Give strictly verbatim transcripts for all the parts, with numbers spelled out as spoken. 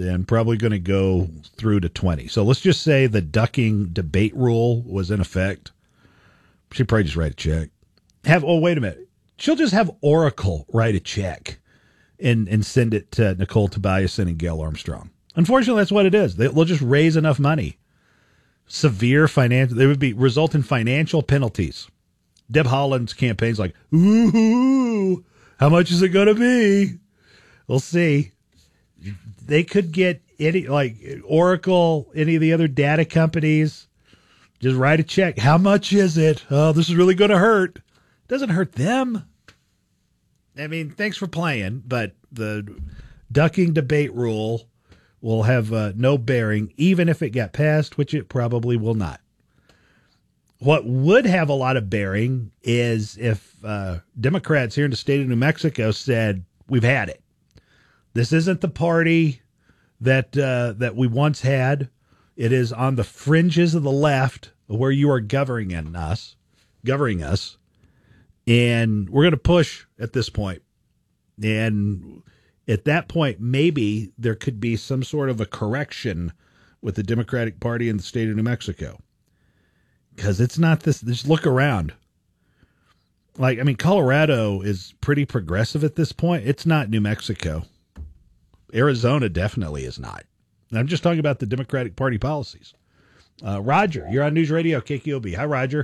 and probably going to go through to twenty. So let's just say the ducking debate rule was in effect. She'd probably just write a check. Have oh wait a minute. She'll just have Oracle write a check and and send it to Nicole Tobiasen and Gail Armstrong. Unfortunately, that's what it is. They'll just raise enough money. Severe financial, there would be result in financial penalties. Deb Haaland's campaign's like, ooh, how much is it going to be? We'll see. They could get any, like Oracle, any of the other data companies, just write a check. How much is it? Oh, this is really going to hurt. It doesn't hurt them. I mean, thanks for playing, but the ducking debate rule will have uh, no bearing, even if it got passed, which it probably will not. What would have a lot of bearing is if uh, Democrats here in the state of New Mexico said, we've had it. This isn't the party that uh, that we once had. It is on the fringes of the left where you are governing us, governing us, and we're going to push at this point. And at that point, maybe there could be some sort of a correction with the Democratic Party in the state of New Mexico. Because it's not this, just look around. Like, I mean, Colorado is pretty progressive at this point. It's not New Mexico. Arizona definitely is not. And I'm just talking about the Democratic Party policies. Uh, Roger, you're on News Radio K Q O B. Hi, Roger.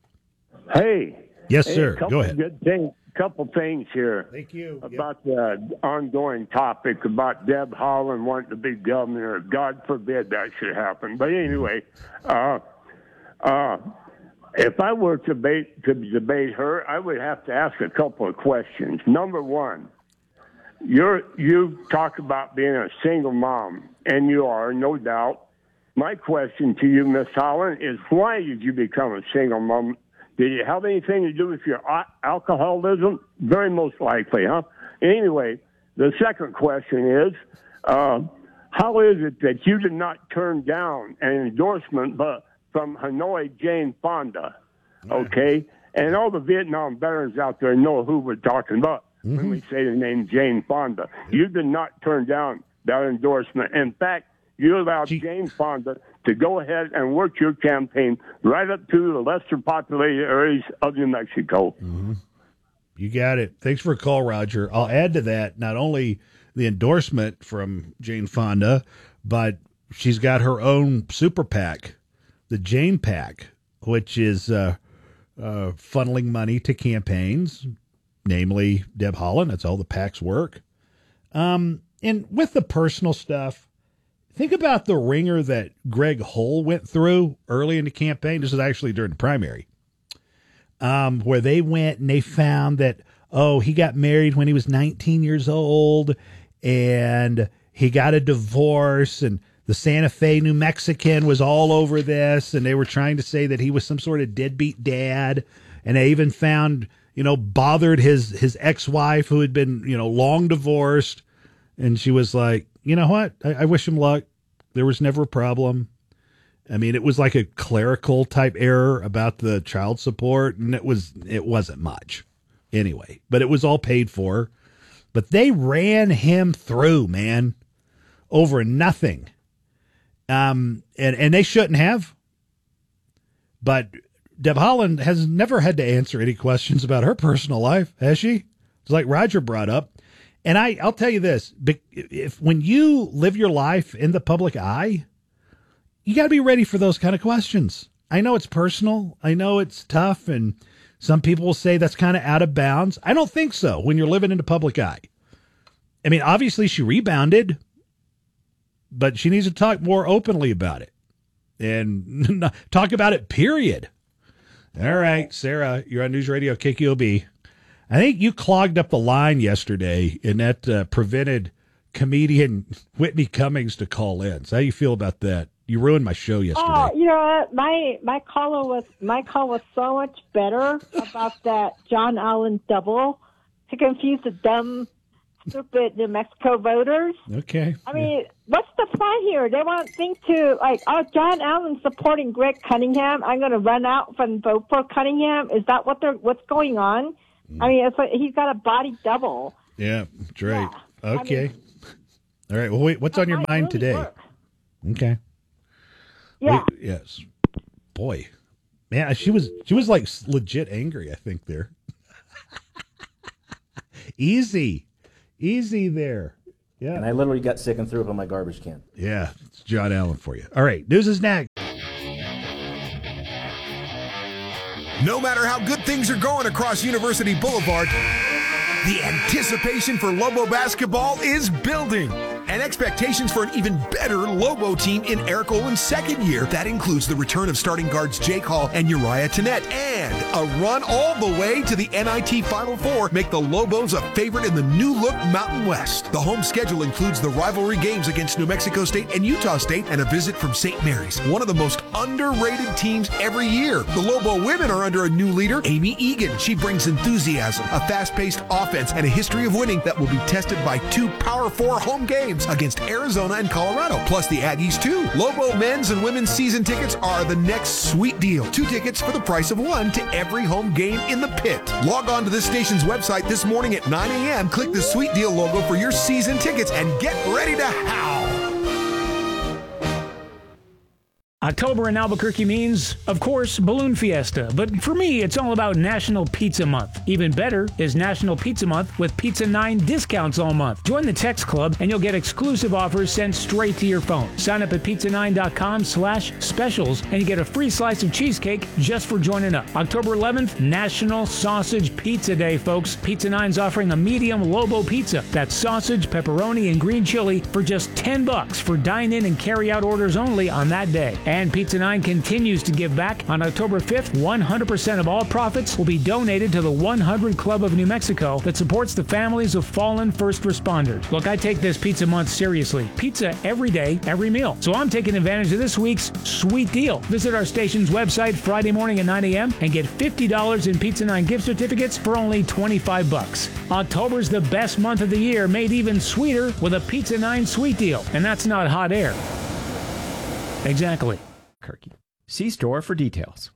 Hey. Yes, hey, sir. couple Go ahead. Good thing, couple things here. Thank you. About yep. the ongoing topic about Deb Haaland wanting to be governor. God forbid that should happen. But anyway, uh, uh, if I were to debate, to debate her, I would have to ask a couple of questions. Number one, you're, you talk about being a single mom, and you are, no doubt. My question to you, Miss Haaland, is why did you become a single mom? Did it have anything to do with your alcoholism? Very most likely, huh? Anyway, the second question is, uh, how is it that you did not turn down an endorsement but from Hanoi Jane Fonda, okay? And all the Vietnam veterans out there know who we're talking about mm-hmm. when we say the name Jane Fonda. You did not turn down that endorsement. In fact, you allowed Gee. Jane Fonda to go ahead and work your campaign right up to the lesser populated areas of New Mexico. Mm-hmm. You got it. Thanks for a call, Roger. I'll add to that not only the endorsement from Jane Fonda, but she's got her own super PAC, the Jane PAC, which is uh, uh, funneling money to campaigns, namely Deb Haaland. That's how the PACs work. Um, and with the personal stuff, think about the ringer that Greg Hull went through early in the campaign. This is actually during the primary, um, where they went and they found that, oh, he got married when he was nineteen years old and he got a divorce, and the Santa Fe New Mexican was all over this, and they were trying to say that he was some sort of deadbeat dad. And they even found, you know, bothered his, his ex-wife who had been, you know, long divorced. And she was like, you know what? I, I wish him luck. There was never a problem. I mean, it was like a clerical type error about the child support, and it was it wasn't much anyway, but it was all paid for. But they ran him through, man, over nothing. Um, and, and they shouldn't have. But Deb Haaland has never had to answer any questions about her personal life, has she? It's like Roger brought up. And I, I'll tell you this, if when you live your life in the public eye, you got to be ready for those kind of questions. I know it's personal. I know it's tough. And some people will say that's kind of out of bounds. I don't think so when you're living in the public eye. I mean, obviously she rebounded, but she needs to talk more openly about it and talk about it, period. All right, Sarah, you're on News Radio K Q O B. I think you clogged up the line yesterday, and that uh, prevented comedian Whitney Cummings to call in. So how you feel about that? You ruined my show yesterday. Oh, you know what? My my caller was my call was so much better about that John Allen double to confuse the dumb, stupid New Mexico voters. Okay. I mean, yeah. What's the fun here? They want to think to like, oh, John Allen's supporting Greg Cunningham. I'm going to run out and vote for Cunningham. Is that what they're what's going on? I mean, it's like he's got a body double. Yeah, that's right. Yeah. Okay. I mean, All right. Well, wait. What's That on your might mind really today? work. Okay. Yeah. Wait, yes. Boy, man, she was she was like legit angry. I think there. Easy, easy there. Yeah. And I literally got sick and threw up in my garbage can. Yeah, it's John Allen for you. All right, news is next. No matter how good things are going across University Boulevard, the anticipation for Lobo basketball is building. And expectations for an even better Lobo team in Eric Olin's second year. That includes the return of starting guards Jake Hall and Uriah Tennette. And a run all the way to the N I T Final Four make the Lobos a favorite in the new-look Mountain West. The home schedule includes the rivalry games against New Mexico State and Utah State and a visit from Saint Mary's, one of the most underrated teams every year. The Lobo women are under a new leader, Amy Egan. She brings enthusiasm, a fast-paced offense, and a history of winning that will be tested by two Power Four home games against Arizona and Colorado, plus the Aggies too. Lobo men's and women's season tickets are the next sweet deal. Two tickets for the price of one to every home game in the pit. Log on to this station's website this morning at nine a.m. Click the sweet deal logo for your season tickets and get ready to howl. October in Albuquerque means, of course, Balloon Fiesta. But for me, it's all about National Pizza Month. Even better is National Pizza Month with Pizza nine discounts all month. Join the text club and you'll get exclusive offers sent straight to your phone. Sign up at pizza nine dot com slash specials and you get a free slice of cheesecake just for joining up. October eleventh, National Sausage Pizza Day, folks. Pizza nine's offering a medium Lobo pizza. That's sausage, pepperoni, and green chili for just ten bucks for dine-in and carry-out orders only on that day. And Pizza nine continues to give back. On October fifth, one hundred percent of all profits will be donated to the one hundred Club of New Mexico that supports the families of fallen first responders. Look, I take this Pizza Month seriously. Pizza every day, every meal. So I'm taking advantage of this week's sweet deal. Visit our station's website Friday morning at nine a.m. and get fifty dollars in Pizza nine gift certificates for only twenty-five bucks. October's the best month of the year, made even sweeter with a Pizza nine sweet deal. And that's not hot air. Exactly. Kirky. See store for details.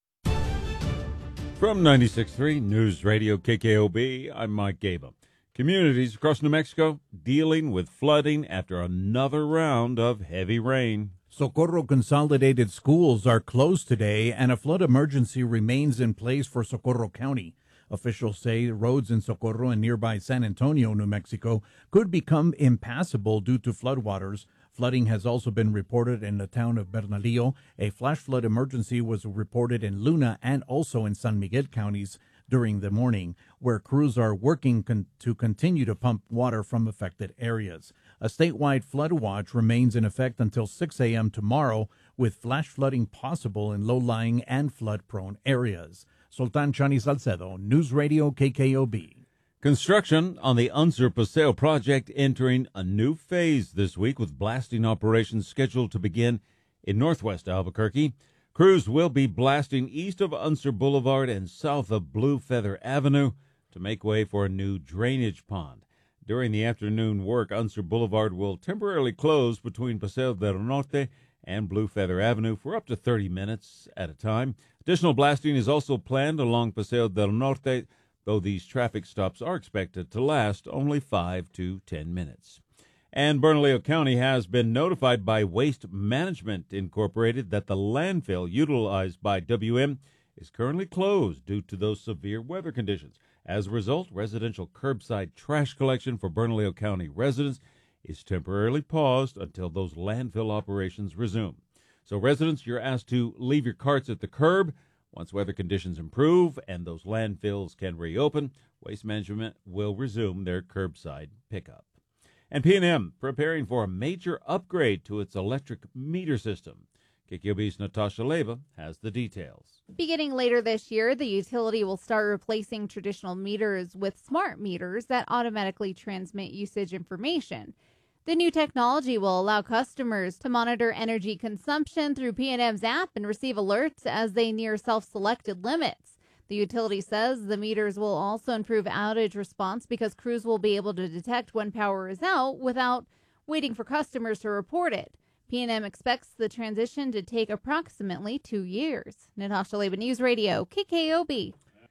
From ninety-six point three News Radio K K O B, I'm Mike Gaba. Communities across New Mexico dealing with flooding after another round of heavy rain. Socorro Consolidated Schools are closed today, and a flood emergency remains in place for Socorro County. Officials say roads in Socorro and nearby San Antonio, New Mexico, could become impassable due to floodwaters. Flooding has also been reported in the town of Bernalillo. A flash flood emergency was reported in Luna and also in San Miguel counties during the morning, where crews are working con- to continue to pump water from affected areas. A statewide flood watch remains in effect until six a.m. tomorrow, with flash flooding possible in low-lying and flood-prone areas. Sultan Chani Salcedo, News Radio K K O B. Construction on the Unser Paseo project entering a new phase this week, with blasting operations scheduled to begin in northwest Albuquerque. Crews will be blasting east of Unser Boulevard and south of Blue Feather Avenue to make way for a new drainage pond. During the afternoon work, Unser Boulevard will temporarily close between Paseo del Norte and Blue Feather Avenue for up to thirty minutes at a time. Additional blasting is also planned along Paseo del Norte, though these traffic stops are expected to last only five to ten minutes. And Bernalillo County has been notified by Waste Management Incorporated that the landfill utilized by W M is currently closed due to those severe weather conditions. As a result, residential curbside trash collection for Bernalillo County residents is temporarily paused until those landfill operations resume. So residents, you're asked to leave your carts at the curb. Once weather conditions improve and those landfills can reopen, Waste Management will resume their curbside pickup. And P and M preparing for a major upgrade to its electric meter system. K K O B's Natasha Leva has the details. Beginning later this year, the utility will start replacing traditional meters with smart meters that automatically transmit usage information. The new technology will allow customers to monitor energy consumption through P and M's app and receive alerts as they near self-selected limits. The utility says the meters will also improve outage response because crews will be able to detect when power is out without waiting for customers to report it. P and M expects the transition to take approximately two years. Natasha Leba, News Radio, K K O B.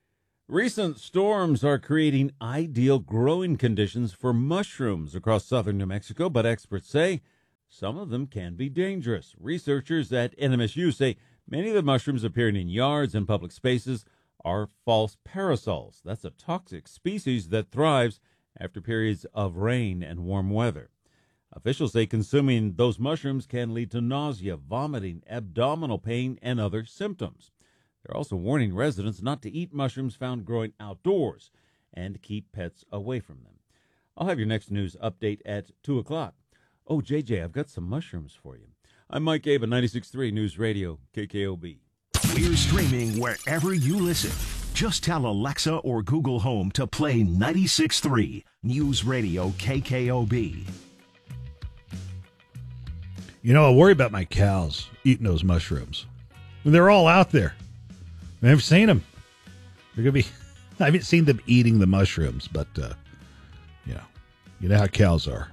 Recent storms are creating ideal growing conditions for mushrooms across southern New Mexico, but experts say some of them can be dangerous. Researchers at N M S U say many of the mushrooms appearing in yards and public spaces are false parasols. That's a toxic species that thrives after periods of rain and warm weather. Officials say consuming those mushrooms can lead to nausea, vomiting, abdominal pain, and other symptoms. They're also warning residents not to eat mushrooms found growing outdoors and to keep pets away from them. I'll have your next news update at two o'clock. Oh, J J, I've got some mushrooms for you. I'm Mike Abe at ninety-six point three News Radio, K K O B. We're streaming wherever you listen. Just tell Alexa or Google Home to play ninety-six point three News Radio, K K O B. You know, I worry about my cows eating those mushrooms. They're all out there. I haven't seen them. They're gonna be. I haven't seen them eating the mushrooms, but uh, you know, you know how cows are.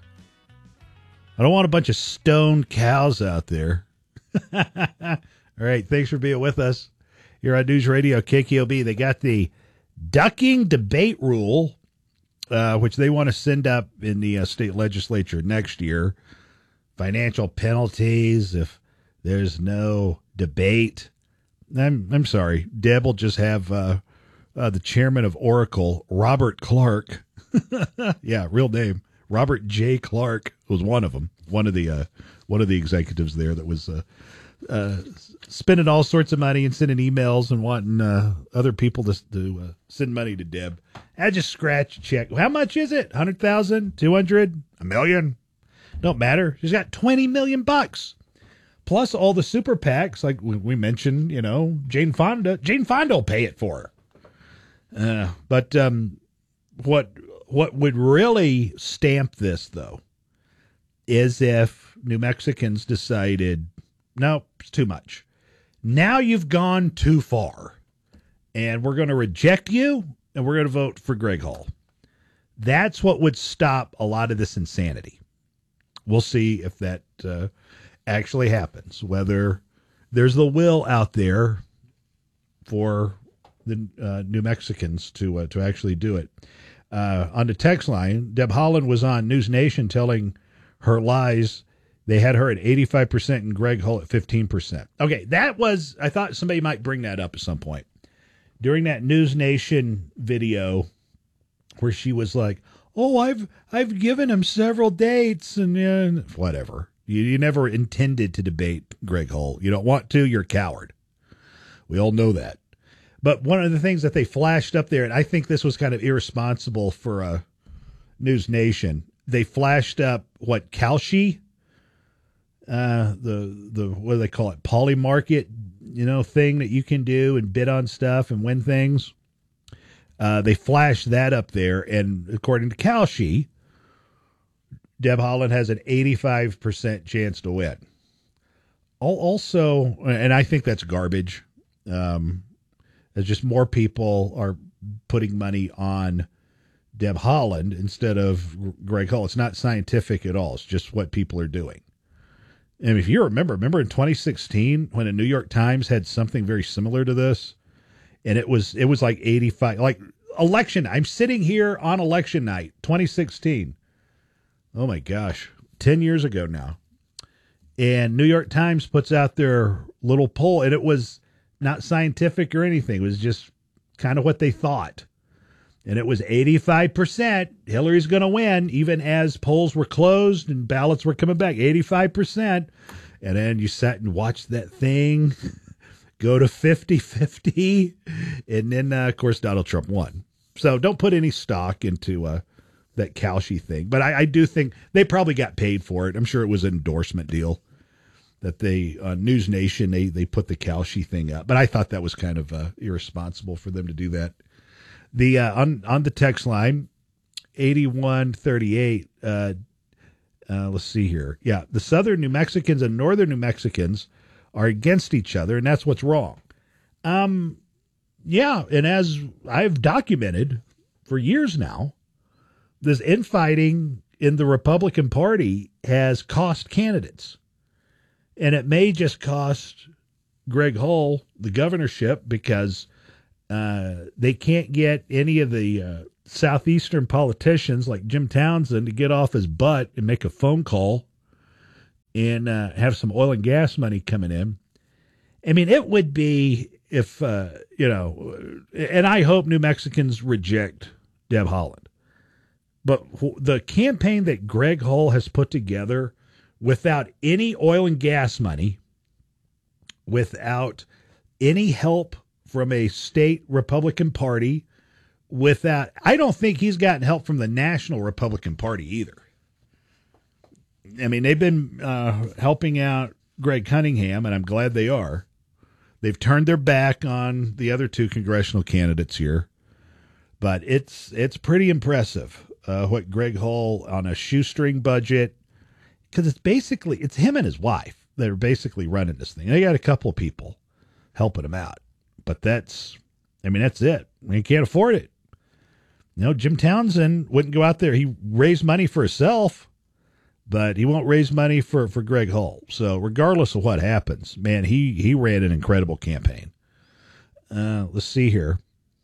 I don't want a bunch of stoned cows out there. All right, thanks for being with us here on News Radio K K O B. They got the ducking debate rule, uh, which they want to send up in the uh, state legislature next year. Financial penalties if there's no debate. I'm I'm sorry. Deb will just have uh, uh, the chairman of Oracle, Robert Clark. Yeah, real name. Robert J. Clark was one of them. One of the uh, one of the executives there that was uh, uh, spending all sorts of money and sending emails and wanting uh, other people to, to uh, send money to Deb. I just scratch a check. How much is it? one hundred thousand dollars? two hundred thousand dollars? A million? Don't matter. She's got twenty million bucks. Plus all the super PACs, like we mentioned, you know, Jane Fonda. Jane Fonda will pay it for her. Uh, but um, what what would really stamp this, though, is if New Mexicans decided, no, it's too much. Now you've gone too far, and we're going to reject you, and we're going to vote for Greg Hall. That's what would stop a lot of this insanity. We'll see if that uh, actually happens, whether there's the will out there for the uh, New Mexicans to uh, to actually do it. Uh, on the text line, Deb Haaland was on News Nation telling her lies. They had her at eighty-five percent and Greg Hull at fifteen percent. Okay, that was, I thought somebody might bring that up at some point. During that News Nation video where she was like, oh, I've I've given him several dates and uh, whatever. You, you never intended to debate Greg Hull. You don't want to, you're a coward. We all know that. But one of the things that they flashed up there, and I think this was kind of irresponsible for uh, News Nation, they flashed up what Kalshi, uh, the the what do they call it, Polymarket, you know, thing that you can do and bid on stuff and win things. Uh, they flashed that up there, and according to Kalshi, Deb Haaland has an eighty-five percent chance to win. Also, and I think that's garbage. Um, it's just more people are putting money on Deb Haaland instead of Greg Hull. It's not scientific at all. It's just what people are doing. And if you remember, remember in twenty sixteen when the New York Times had something very similar to this, and it was it was like eighty-five, like election. I'm sitting here on election night, twenty sixteen. Oh my gosh, ten years ago now. And New York Times puts out their little poll, and it was not scientific or anything. It was just kind of what they thought. And it was eighty-five percent Hillary's going to win, even as polls were closed and ballots were coming back. eighty-five percent. And then you sat and watched that thing go to fifty-fifty. And then, uh, of course, Donald Trump won. So don't put any stock into uh, that Kalshi thing. But I, I do think they probably got paid for it. I'm sure it was an endorsement deal that they, uh, News Nation, they, they put the Kalshi thing up. But I thought that was kind of uh, irresponsible for them to do that. The uh, on on the text line, eighty-one thirty-eight. Uh, uh, let's see here. Yeah, the Southern New Mexicans and Northern New Mexicans are against each other, and that's what's wrong. Um, yeah, and as I've documented for years now, this infighting in the Republican Party has cost candidates, and it may just cost Greg Hull the governorship because Uh, they can't get any of the uh, southeastern politicians like Jim Townsend to get off his butt and make a phone call and uh, have some oil and gas money coming in. I mean, it would be if, uh, you know, and I hope New Mexicans reject Deb Haaland. But the campaign that Greg Hull has put together without any oil and gas money, without any help from a state Republican Party, without, I don't think he's gotten help from the National Republican Party either. I mean, they've been uh, helping out Greg Cunningham, and I'm glad they are. They've turned their back on the other two congressional candidates here, but it's it's pretty impressive uh, what Greg Hull on a shoestring budget, because it's basically, it's him and his wife that are basically running this thing. They got a couple of people helping him out, but that's, I mean, that's it. I mean, he can't afford it. You know, Jim Townsend wouldn't go out there. He raised money for himself, but he won't raise money for, for Greg Hull. So regardless of what happens, man, he, he ran an incredible campaign. Uh, let's see here.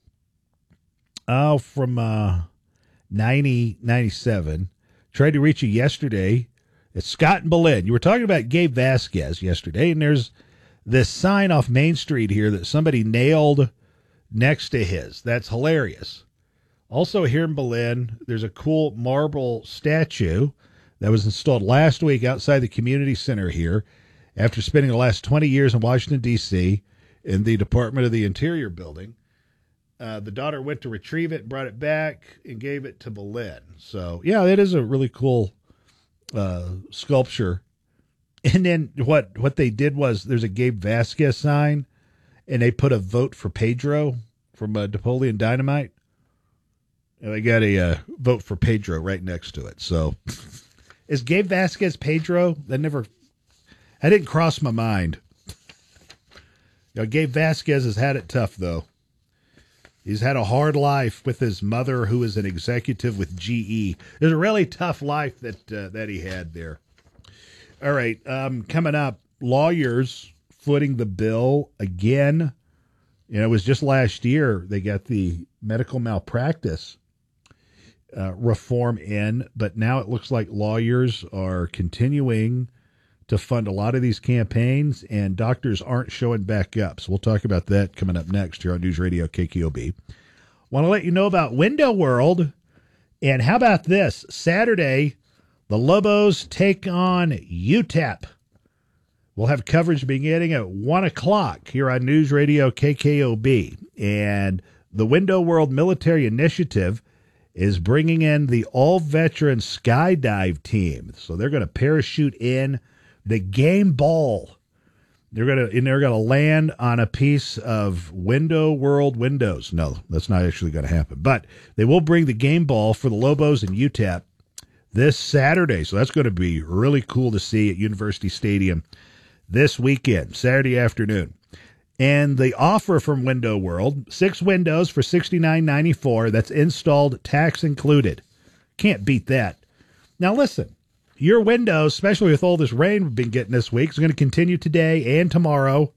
Oh, from uh, ninety, ninety-seven. Tried to reach you yesterday. It's Scott and Belen. You were talking about Gabe Vasquez yesterday, and there's this sign off Main Street here that somebody nailed next to his. That's hilarious. Also here in Belen, there's a cool marble statue that was installed last week outside the community center here after spending the last twenty years in Washington, D C in the Department of the Interior building. Uh, the daughter went to retrieve it, brought it back, and gave it to Belen. So, yeah, it is a really cool uh, sculpture. And then what, what they did was there's a Gabe Vasquez sign, and they put a vote for Pedro from uh, Napoleon Dynamite. And they got a uh, vote for Pedro right next to it. So... Is Gabe Vasquez Pedro? That never, that didn't cross my mind. You know, Gabe Vasquez has had it tough, though. He's had a hard life with his mother, who is an executive with G E. There's a really tough life that uh, that he had there. All right, um, coming up, lawyers footing the bill again. You know, it was just last year they got the medical malpractice Uh, reform in, but now it looks like lawyers are continuing to fund a lot of these campaigns, and doctors aren't showing back up. So we'll talk about that coming up next here on News Radio K K O B. Want to let you know about Window World, and how about this? Saturday, the Lobos take on U T E P. We'll have coverage beginning at one o'clock here on News Radio K K O B, and the Window World Military Initiative is bringing in the all-veteran skydive team. So they're going to parachute in the game ball. They're going to and they're going to land on a piece of Window World windows. No, that's not actually going to happen. But they will bring the game ball for the Lobos and U T E P this Saturday. So that's going to be really cool to see at University Stadium this weekend, Saturday afternoon. And the offer from Window World, six windows for sixty-nine ninety-four. That's installed, tax included. Can't beat that. Now listen, your windows, especially with all this rain we've been getting this week, is going to continue today and tomorrow.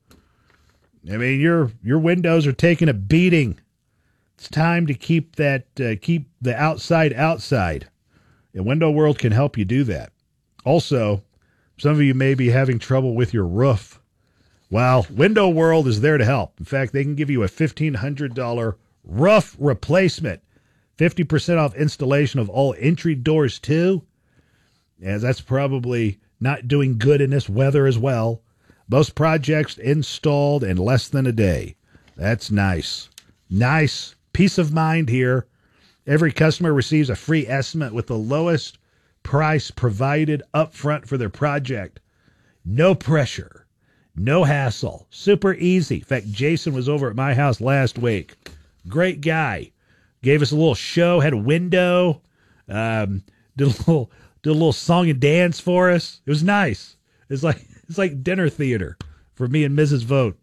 I mean, your your windows are taking a beating. It's time to keep that uh, keep the outside outside. And Window World can help you do that. Also, some of you may be having trouble with your roof. Well, Window World is there to help. In fact, they can give you a fifteen hundred dollars roof replacement, fifty percent off installation of all entry doors, too, as that's probably not doing good in this weather as well. Most projects installed in less than a day. That's nice. Nice. Peace of mind here. Every customer receives a free estimate with the lowest price provided up front for their project. No pressure. No hassle. Super easy. In fact, Jason was over at my house last week. Great guy. Gave us a little show, had a window, um, did a little did a little song and dance for us. It was nice. It's like it's like dinner theater for me and Missus Vogt.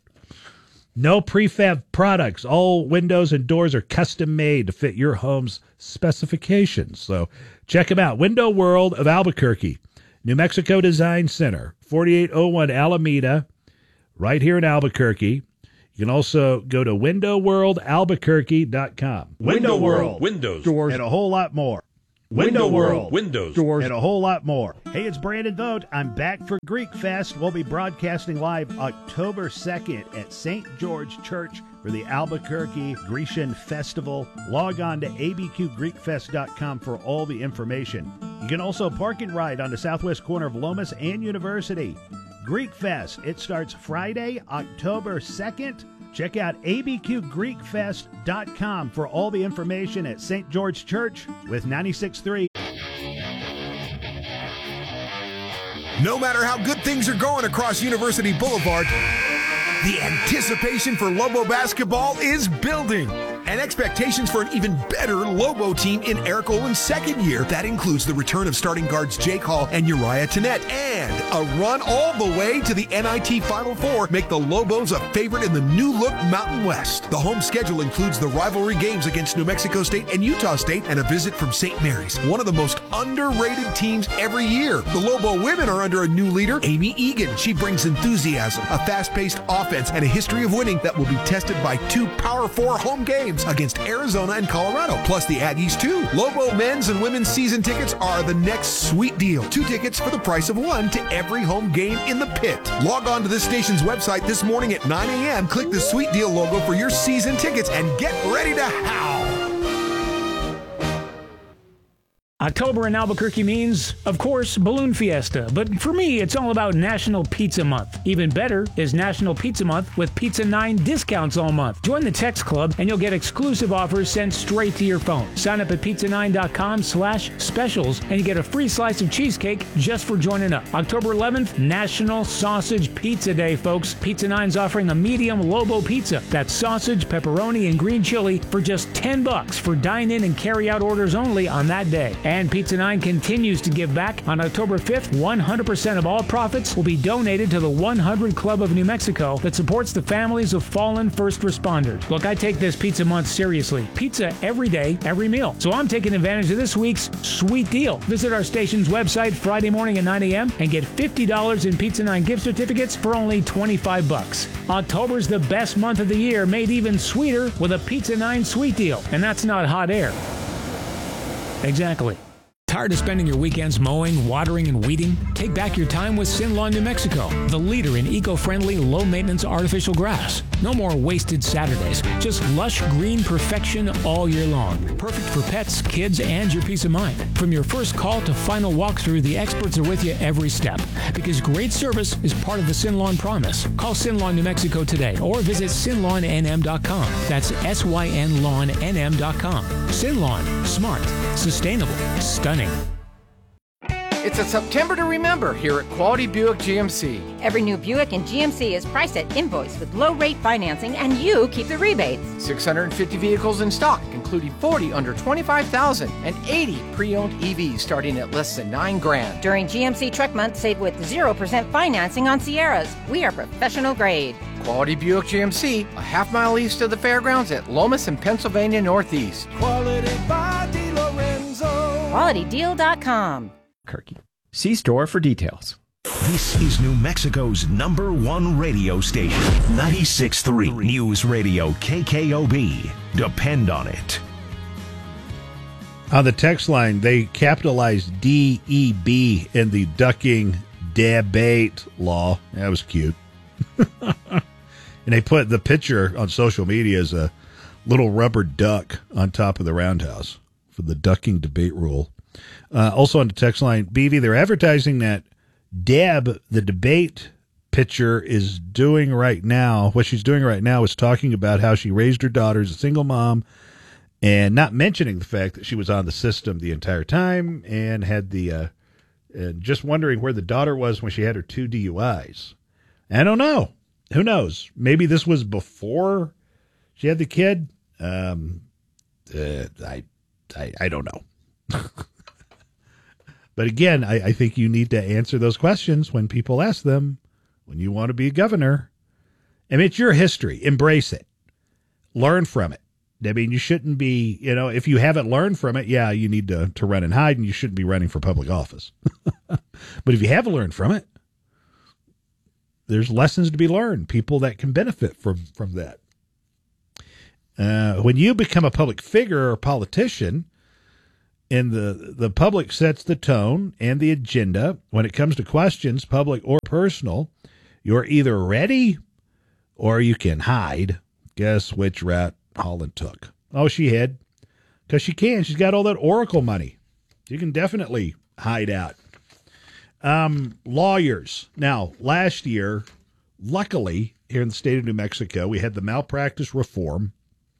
No prefab products. All windows and doors are custom made to fit your home's specifications. So check them out. Window World of Albuquerque, New Mexico Design Center, forty-eight oh one Alameda, right here in Albuquerque. You can also go to window world albuquerque dot com. Window World. Windows. Doors. And a whole lot more. Window World. Windows. Doors. And a whole lot more. Hey, it's Brandon Vogt. I'm back for Greek Fest. We'll be broadcasting live October second at Saint George Church for the Albuquerque Grecian Festival. Log on to a b q greek fest dot com for all the information. You can also park and ride on the southwest corner of Lomas and University. Greek Fest. It starts Friday, October second. Check out a b q greek fest dot com for all the information at Saint George Church with ninety-six point three. No matter how good things are going across University Boulevard, the anticipation for Lobo basketball is building. And expectations for an even better Lobo team in Eric Olin's second year. That includes the return of starting guards Jake Hall and Uriah Tennette, and a run all the way to the N I T Final Four make the Lobos a favorite in the new look Mountain West. The home schedule includes the rivalry games against New Mexico State and Utah State, and a visit from Saint Mary's, one of the most underrated teams every year. The Lobo women are under a new leader, Amy Egan. She brings enthusiasm, a fast-paced offense, and a history of winning that will be tested by two Power Four home games against Arizona and Colorado, plus the Aggies too. Lobo men's and women's season tickets are the next sweet deal. Two tickets for the price of one to every home game in the pit. Log on to this station's website this morning at nine a.m. Click the sweet deal logo for your season tickets and get ready to howl. October in Albuquerque means, of course, Balloon Fiesta. But for me, it's all about National Pizza Month. Even better is National Pizza Month with Pizza nine discounts all month. Join the text club and you'll get exclusive offers sent straight to your phone. Sign up at pizza nine dot com slash specials and you get a free slice of cheesecake just for joining up. October eleventh, National Sausage Pizza Day, folks. Pizza nine's offering a medium Lobo pizza. That's sausage, pepperoni, and green chili for just ten bucks for dine-in and carry-out orders only on that day. And Pizza nine continues to give back. On October fifth, one hundred percent of all profits will be donated to the one hundred Club of New Mexico that supports the families of fallen first responders. Look, I take this Pizza Month seriously. Pizza every day, every meal. So I'm taking advantage of this week's sweet deal. Visit our station's website Friday morning at nine a.m. and get fifty dollars in Pizza nine gift certificates for only twenty-five bucks. October's the best month of the year, made even sweeter with a Pizza nine sweet deal. And that's not hot air. Exactly. Tired of spending your weekends mowing, watering, and weeding? Take back your time with Sinlawn New Mexico, the leader in eco-friendly, low-maintenance artificial grass. No more wasted Saturdays, just lush green perfection all year long. Perfect for pets, kids, and your peace of mind. From your first call to final walkthrough, the experts are with you every step. Because great service is part of the Sinlawn promise. Call Sinlawn New Mexico today or visit sin lawn n m dot com. That's S Y N lawn N M dot com. Sinlawn. Smart. Sustainable. Stunning. It's a September to remember here at Quality Buick G M C. Every new Buick in G M C is priced at invoice with low rate financing, and you keep the rebates. six hundred fifty vehicles in stock, including forty under twenty-five thousand and eighty pre-owned E Vs starting at less than nine grand. During G M C Truck Month, save with zero percent financing on Sierras. We are professional grade. Quality Buick G M C, a half mile east of the fairgrounds at Lomas and Pennsylvania Northeast. Quality by DeLorenzo. quality deal dot com. Kirky. See store for details. This is New Mexico's number one radio station, ninety-six point three News Radio K K O B. Depend on it. On the text line, they capitalized D E B in the ducking debate law. That was cute. And they put the picture on social media as a little rubber duck on top of the roundhouse for the ducking debate rule. Uh, also on the text line, B V, they're advertising that Deb, the debate pitcher, is doing right now. What she's doing right now is talking about how she raised her daughter as a single mom and not mentioning the fact that she was on the system the entire time and had the, uh, and just wondering where the daughter was when she had her two D U Is. I don't know. Who knows? Maybe this was before she had the kid. Um, uh, I, I, I don't know. But again, I, I think you need to answer those questions when people ask them, when you want to be a governor. I mean, it's your history. Embrace it. Learn from it. I mean, you shouldn't be, you know, if you haven't learned from it, yeah, you need to, to run and hide, and you shouldn't be running for public office. But if you have learned from it, there's lessons to be learned, people that can benefit from, from that. Uh, when you become a public figure or a politician, and the, the public sets the tone and the agenda when it comes to questions, public or personal, you're either ready or you can hide. Guess which route Holland took? Oh, she hid. Because she can. She's got all that Oracle money. She can definitely hide out. Um, lawyers. Now, last year, luckily, here in the state of New Mexico, we had the malpractice reform.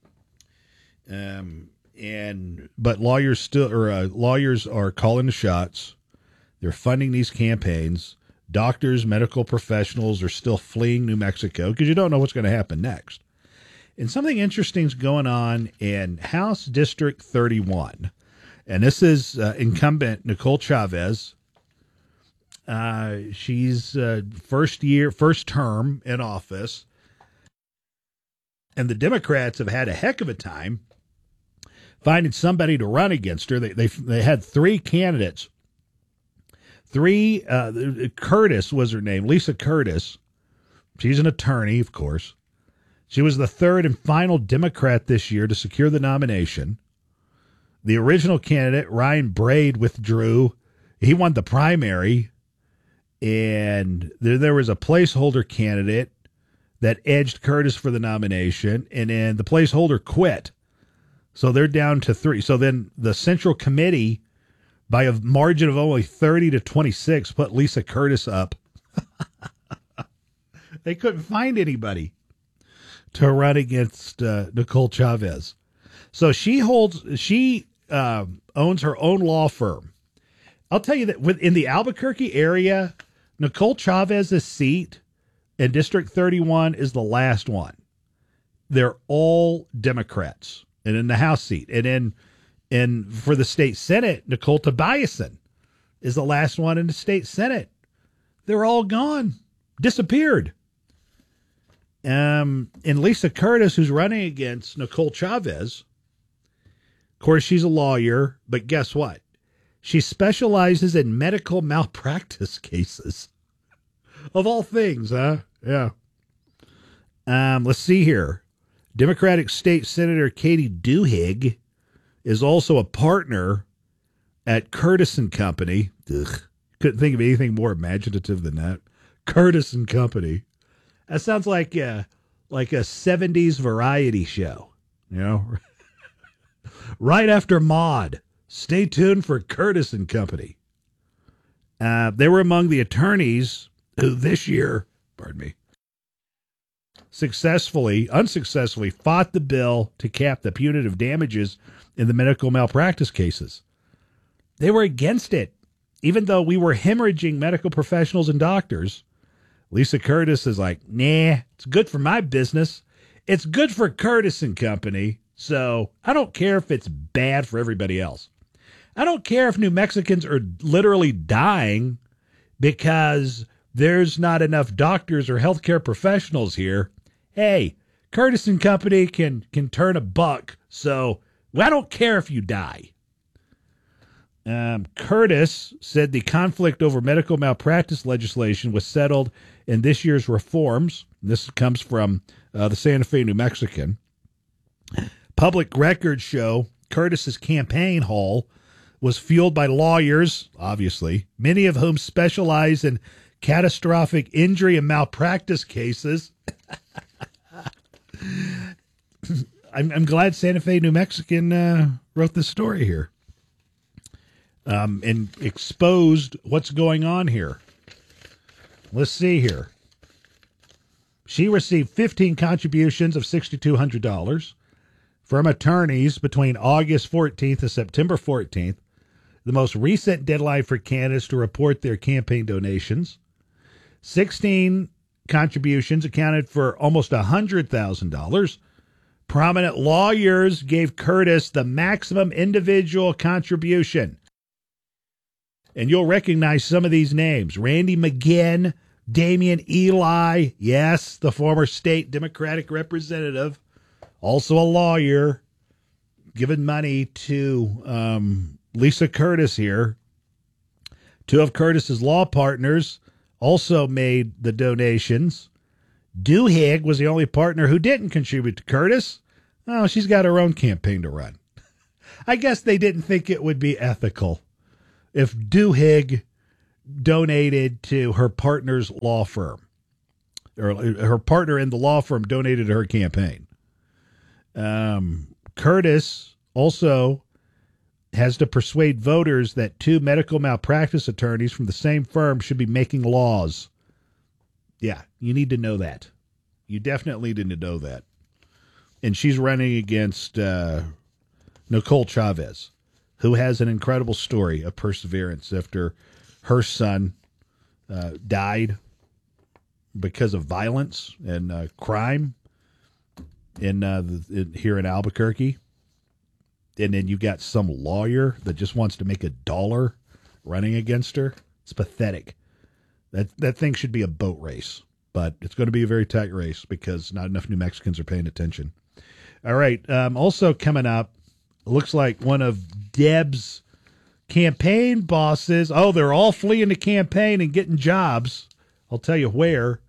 Um, and but lawyers still, or uh, lawyers are calling the shots. They're funding these campaigns. Doctors, medical professionals are still fleeing New Mexico because you don't know what's going to happen next. And something interesting is going on in House District thirty-one. And this is uh, incumbent Nicole Chavez. Uh, she's uh, first year, first term in office. And the Democrats have had a heck of a time finding somebody to run against her. They they, they had three candidates. Three, uh, Curtis was her name, Lisa Curtis. She's an attorney, of course. She was the third and final Democrat this year to secure the nomination. The original candidate, Ryan Braid, withdrew. He won the primary, and there, there was a placeholder candidate that edged Curtis for the nomination, and then the placeholder quit. So they're down to three. So then the Central Committee, by a margin of only thirty to twenty-six, put Lisa Curtis up. They couldn't find anybody to run against uh, Nicole Chavez. So she holds, she uh, owns her own law firm. I'll tell you that within the Albuquerque area, Nicole Chavez's seat in District thirty-one is the last one. They're all Democrats, and in the House seat. And in, in for the state Senate, Nicole Tobiasen is the last one in the state Senate. They're all gone, disappeared. Um, and Lisa Curtis, who's running against Nicole Chavez, of course, she's a lawyer, but guess what? She specializes in medical malpractice cases. Of all things, huh? Yeah. Um, let's see here. Democratic State Senator Katie Duhigg is also a partner at Curtis and Company. Ugh, couldn't think of anything more imaginative than that. Curtis and Company. That sounds like a, like a seventies variety show, you know? Right after Maude. Stay tuned for Curtis and Company. Uh, they were among the attorneys who this year, pardon me, successfully, unsuccessfully fought the bill to cap the punitive damages in the medical malpractice cases. They were against it, even though we were hemorrhaging medical professionals and doctors. Lisa Curtis is like, nah, it's good for my business. It's good for Curtis and Company, so I don't care if it's bad for everybody else. I don't care if New Mexicans are literally dying because there's not enough doctors or healthcare professionals here. Hey, Curtis and Company can, can turn a buck, so I don't care if you die. Um, Curtis said the conflict over medical malpractice legislation was settled in this year's reforms. This comes from uh, the Santa Fe New Mexican. Public records show Curtis's campaign haul was fueled by lawyers, obviously, many of whom specialize in catastrophic injury and malpractice cases. I'm, I'm glad Santa Fe New Mexican uh, wrote this story here. Um, and exposed what's going on here. Let's see here. She received fifteen contributions of six thousand two hundred dollars from attorneys between August fourteenth and September fourteenth, the most recent deadline for candidates to report their campaign donations. sixteen contributions accounted for almost one hundred thousand dollars. Prominent lawyers gave Curtis the maximum individual contribution. And you'll recognize some of these names. Randy McGinn, Damian Eli, yes, the former state Democratic representative, also a lawyer, giving money to um, Lisa Curtis here. Two of Curtis's law partners also made the donations. Duhigg was the only partner who didn't contribute to Curtis. Oh, she's got her own campaign to run. I guess they didn't think it would be ethical if Duhigg donated to her partner's law firm, or her partner in the law firm donated to her campaign. Um, Curtis also has to persuade voters that two medical malpractice attorneys from the same firm should be making laws. Yeah, you need to know that. You definitely need to know that. And she's running against uh, Nicole Chavez, who has an incredible story of perseverance after her son uh, died because of violence and uh, crime in, uh, the, in here in Albuquerque. And then you got some lawyer that just wants to make a dollar running against her. It's pathetic. That that thing should be a boat race, but it's going to be a very tight race because not enough New Mexicans are paying attention. All right. Um, also coming up, looks like one of Deb's campaign bosses. Oh, they're all fleeing the campaign and getting jobs. I'll tell you where.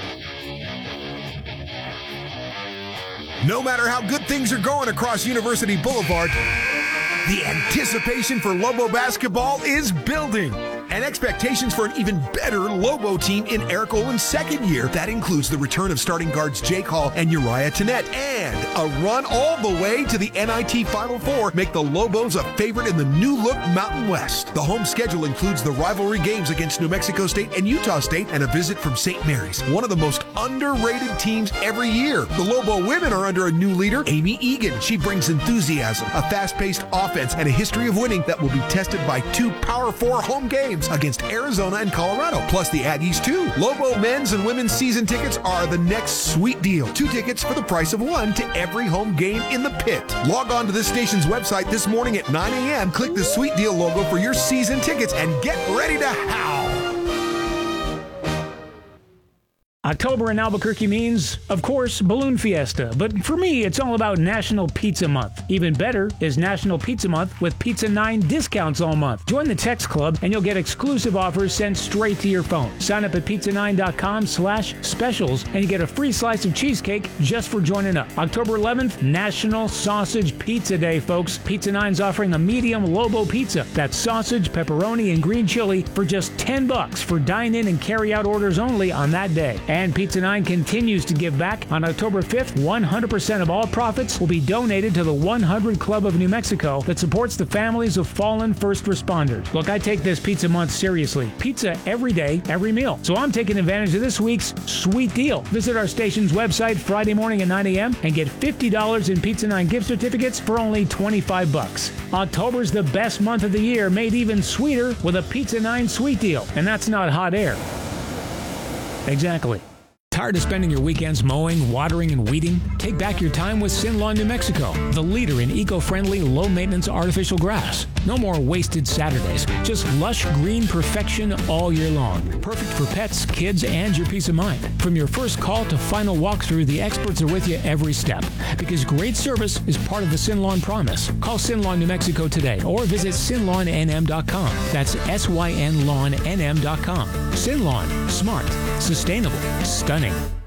No matter how good things are going across University Boulevard, the anticipation for Lobo basketball is building. And expectations for an even better Lobo team in Eric Olin's second year. That includes the return of starting guards Jake Hall and Uriah Tennette. And a run all the way to the N I T Final Four make the Lobos a favorite in the new look Mountain West. The home schedule includes the rivalry games against New Mexico State and Utah State and a visit from Saint Mary's, one of the most underrated teams every year. The Lobo women are under a new leader, Amy Egan. She brings enthusiasm, a fast-paced offense, and a history of winning that will be tested by two Power Four home games against Arizona and Colorado, plus the Aggies too. Lobo men's and women's season tickets are the next sweet deal. Two tickets for the price of one to every home game in the pit. Log on to this station's website this morning at nine a.m. Click the sweet deal logo for your season tickets and get ready to howl. October in Albuquerque means, of course, Balloon Fiesta. But for me, it's all about National Pizza Month. Even better is National Pizza Month with Pizza nine discounts all month. Join the text club and you'll get exclusive offers sent straight to your phone. Sign up at pizza nine dot com slash specials and you get a free slice of cheesecake just for joining up. October eleventh, National Sausage Pizza Day, folks. Pizza nine's offering a medium Lobo pizza. That's sausage, pepperoni, and green chili for just ten bucks for dine-in and carry-out orders only on that day. And Pizza nine continues to give back. On October fifth, one hundred percent of all profits will be donated to the one hundred Club of New Mexico that supports the families of fallen first responders. Look, I take this Pizza Month seriously. Pizza every day, every meal. So I'm taking advantage of this week's sweet deal. Visit our station's website Friday morning at nine a.m. and get fifty dollars in Pizza nine gift certificates for only twenty-five bucks. October's the best month of the year, made even sweeter with a Pizza nine sweet deal. And that's not hot air. Exactly. Tired of spending your weekends mowing, watering, and weeding? Take back your time with Sinlawn New Mexico, the leader in eco-friendly, low-maintenance artificial grass. No more wasted Saturdays, just lush green perfection all year long. Perfect for pets, kids, and your peace of mind. From your first call to final walkthrough, the experts are with you every step. Because great service is part of the Sinlawn promise. Call Sinlawn New Mexico today or visit sin lawn n m dot com. That's S Y N lawn N M dot com. Sinlawn. Smart. Sustainable. Stunning.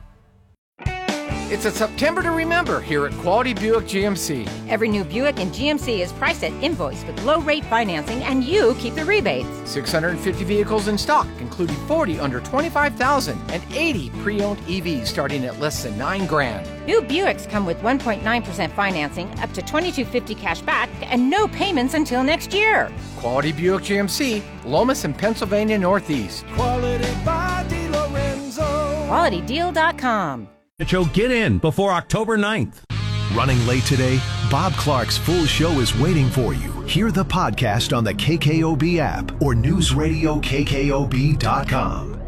It's a September to remember here at Quality Buick G M C. Every new Buick in G M C is priced at invoice with low rate financing, and you keep the rebates. six hundred fifty vehicles in stock, including forty under twenty-five thousand and eighty pre-owned E Vs starting at less than nine grand. New Buicks come with one point nine percent financing, up to twenty-two fifty cash back, and no payments until next year. Quality Buick G M C, Lomas and Pennsylvania Northeast. Quality by DeLorenzo. quality deal dot com. Joe, get in before October ninth. Running late today? Bob Clark's full show is waiting for you. Hear the podcast on the K K O B app or news radio K K O B dot com.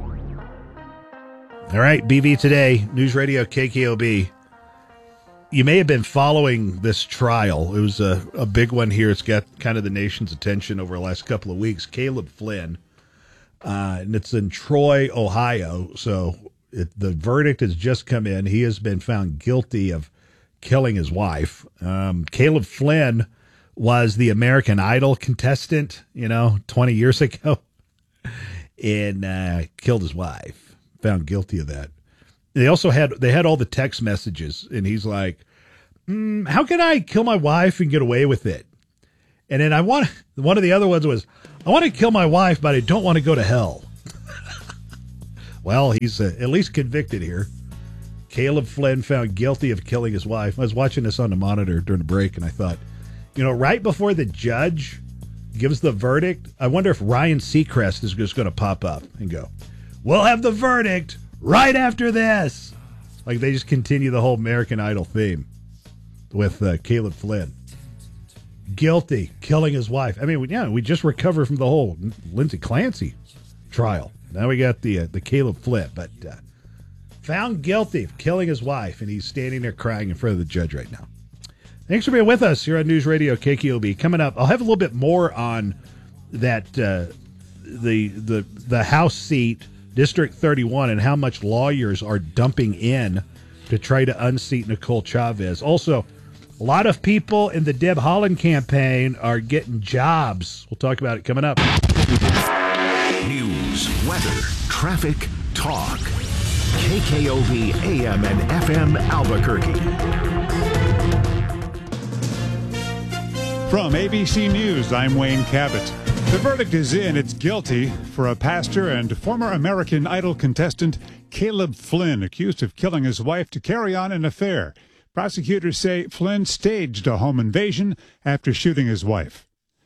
All right, B V Today, News Radio K K O B. You may have been following this trial. It was a, a big one here. It's got kind of the nation's attention over the last couple of weeks. Caleb Flynn, uh, and it's in Troy, Ohio. So it, the verdict has just come in. He has been found guilty of killing his wife. Um, Caleb Flynn was the American Idol contestant, you know, twenty years ago. and uh, killed his wife. Found guilty of that. They also had they had all the text messages, and he's like, mm, "How can I kill my wife and get away with it?" And then I want one of the other ones was, "I want to kill my wife, but I don't want to go to hell." Well, he's uh, at least convicted here. Caleb Flynn found guilty of killing his wife. I was watching this on the monitor during the break, and I thought, you know, right before the judge gives the verdict, I wonder if Ryan Seacrest is just going to pop up and go, "We'll have the verdict right after this." Like they just continue the whole American Idol theme with uh, Caleb Flynn. Guilty, killing his wife. I mean, we, yeah, we just recovered from the whole Lindsey Clancy trial. Now we got the uh, the Caleb Flynn, but uh, found guilty of killing his wife, and he's standing there crying in front of the judge right now. Thanks for being with us here on News Radio K K O B. Coming up, I'll have a little bit more on that uh, the the the House seat, District thirty-one, and how much lawyers are dumping in to try to unseat Nicole Chavez. Also, a lot of people in the Deb Haaland campaign are getting jobs. We'll talk about it coming up. News, weather, traffic, talk. K K O B A M and F M Albuquerque. From A B C News, I'm Wayne Cabot. The verdict is in. It's guilty for a pastor and former American Idol contestant Caleb Flynn, accused of killing his wife to carry on an affair. Prosecutors say Flynn staged a home invasion after shooting his wife.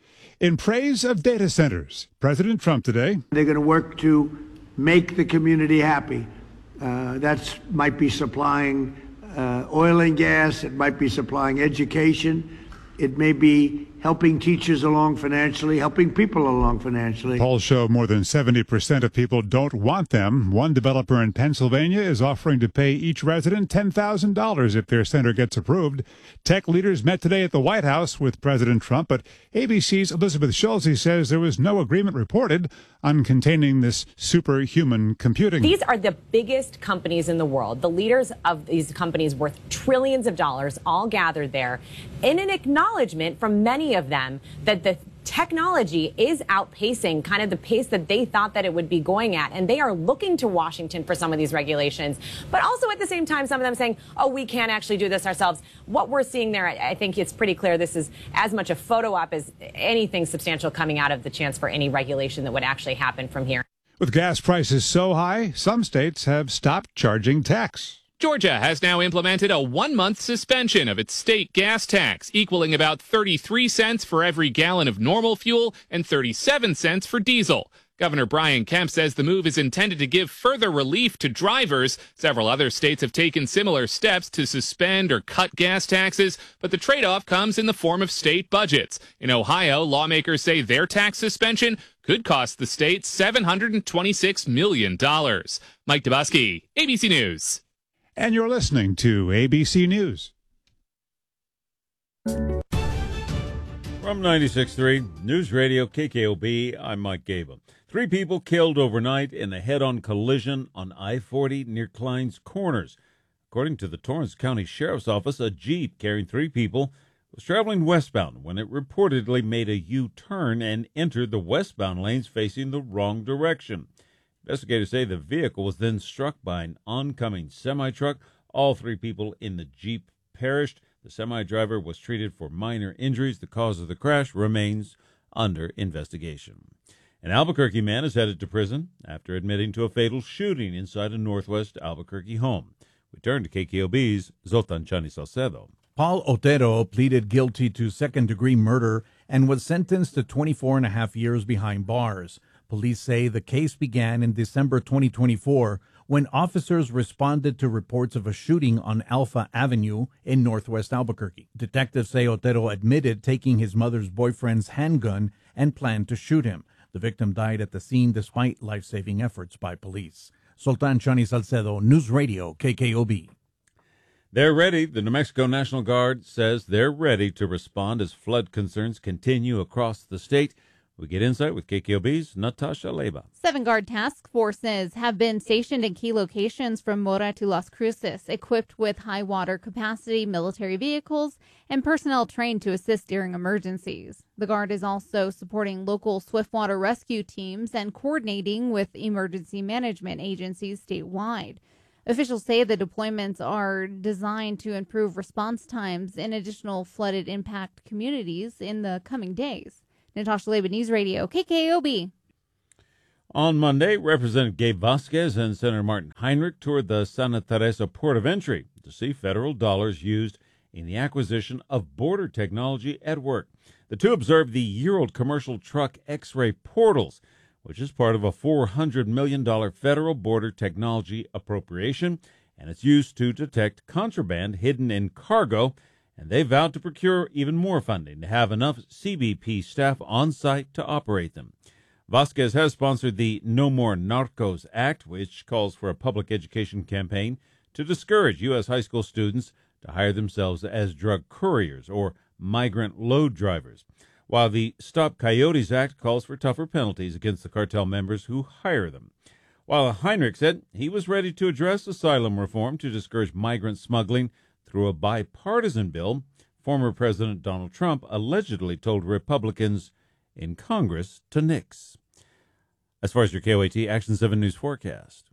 In praise of data centers, President Trump today. They're going to work to make the community happy. Uh, that might be supplying uh, oil and gas. It might be supplying education. It may be helping teachers along financially, helping people along financially. Polls show more than seventy percent of people don't want them. One developer in Pennsylvania is offering to pay each resident ten thousand dollars if their center gets approved. Tech leaders met today at the White House with President Trump, but A B C's Elizabeth Schulze says there was no agreement reported on containing this superhuman computing. These are the biggest companies in the world. The leaders of these companies worth trillions of dollars all gathered there in an acknowledgement from many of them that the technology is outpacing kind of the pace that they thought that it would be going at. And they are looking to Washington for some of these regulations. But also at the same time, some of them saying, oh, we can't actually do this ourselves. What we're seeing there, I think it's pretty clear this is as much a photo op as anything substantial coming out of the chance for any regulation that would actually happen from here. With gas prices so high, some states have stopped charging tax. Georgia has now implemented a one-month suspension of its state gas tax, equaling about thirty-three cents for every gallon of normal fuel and thirty-seven cents for diesel. Governor Brian Kemp says the move is intended to give further relief to drivers. Several other states have taken similar steps to suspend or cut gas taxes, but the trade-off comes in the form of state budgets. In Ohio, lawmakers say their tax suspension could cost the state seven hundred twenty-six million dollars. Mike Dubosky, A B C News. And you're listening to A B C News. From ninety-six point three News Radio K K O B, I'm Mike Gaba. Three people killed overnight in a head-on collision on I forty near Klein's Corners. According to the Torrance County Sheriff's Office, a Jeep carrying three people was traveling westbound when it reportedly made a U-turn and entered the westbound lanes facing the wrong direction. Investigators say the vehicle was then struck by an oncoming semi-truck. All three people in the Jeep perished. The semi-driver was treated for minor injuries. The cause of the crash remains under investigation. An Albuquerque man is headed to prison after admitting to a fatal shooting inside a Northwest Albuquerque home. We turn to K K O B's Zoltan Chani Salcedo. Paul Otero pleaded guilty to second-degree murder and was sentenced to twenty-four and a half years behind bars. Police say the case began in December twenty twenty-four when officers responded to reports of a shooting on Alpha Avenue in Northwest Albuquerque. Detectives say Otero admitted taking his mother's boyfriend's handgun and planned to shoot him. The victim died at the scene despite life-saving efforts by police. Sultan Chani Salcedo, News Radio, K K O B. They're ready. The New Mexico National Guard says they're ready to respond as flood concerns continue across the state. We get insight with K K O B's Natasha Leba. Seven Guard task forces have been stationed in key locations from Mora to Las Cruces, equipped with high water capacity military vehicles and personnel trained to assist during emergencies. The Guard is also supporting local swiftwater rescue teams and coordinating with emergency management agencies statewide. Officials say the deployments are designed to improve response times in additional flooded impact communities in the coming days. Natasha Leba, News Radio, K K O B. On Monday, Representative Gabe Vasquez and Senator Martin Heinrich toured the Santa Teresa port of entry to see federal dollars used in the acquisition of border technology at work. The two observed the year-old commercial truck X-ray portals, which is part of a four hundred million dollars federal border technology appropriation, and it's used to detect contraband hidden in cargo, and they vowed to procure even more funding to have enough C B P staff on site to operate them. Vasquez has sponsored the No More Narcos Act, which calls for a public education campaign to discourage U S high school students to hire themselves as drug couriers or migrant load drivers, while the Stop Coyotes Act calls for tougher penalties against the cartel members who hire them. While Heinrich said he was ready to address asylum reform to discourage migrant smuggling through a bipartisan bill, former President Donald Trump allegedly told Republicans in Congress to nix. As far as your K O A T Action seven News forecast.